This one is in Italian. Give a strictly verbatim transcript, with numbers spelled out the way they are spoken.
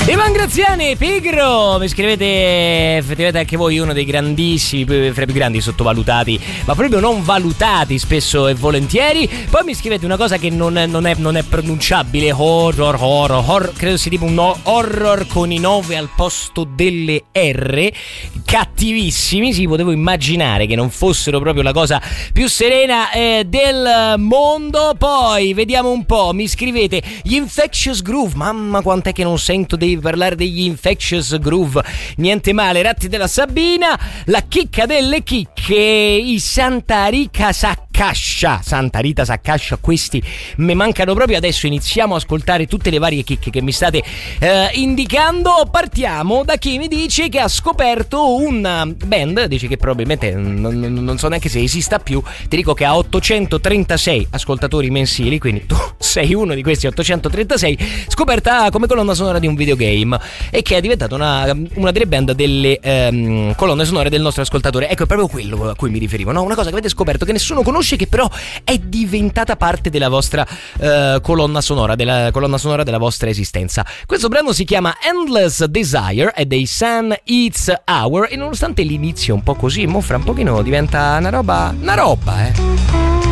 Ivan Graziani, Pigro, mi scrivete effettivamente anche voi uno dei grandissimi, fra i più grandi sottovalutati, ma proprio non valutati spesso e volentieri. Poi mi scrivete una cosa che non è, non è, non è pronunciabile, horror, horror, horror, credo sia tipo un no, horror con i nove al posto delle R, cattivissimi, sì, potevo immaginare che non fossero proprio la cosa più serena eh, del mondo. Poi vediamo un po', mi scrivete gli Infectious Groove, mamma quant'è che non sento devi parlare degli Infectious Groove, niente male, Ratti della Sabina, la chicca delle chicche, i Santa Rita Saccascia, Santa Rita Saccascia, questi mi mancano proprio. Adesso iniziamo a ascoltare tutte le varie chicche che mi state eh, indicando. Partiamo da chi mi dice che ha scoperto una band, dice che probabilmente non, non so neanche se esista più. Ti dico che ha ottocentotrentasei ascoltatori mensili, quindi tu sei uno di questi ottocentotrentasei, scoperta come colonna sonora di un videogame e che è diventata una, una delle band delle ehm, colonne sonore del nostro ascoltatore. Ecco, è proprio quello a cui mi riferivo, no? Una cosa che avete scoperto che nessuno conosce, che però è diventata parte della vostra eh, colonna sonora, della colonna sonora della vostra esistenza. Questo brano si chiama Endless Desire, è dei Sun Eats Hour, e nonostante l'inizio un po' così, mo fra un pochino diventa una roba, una roba, eh.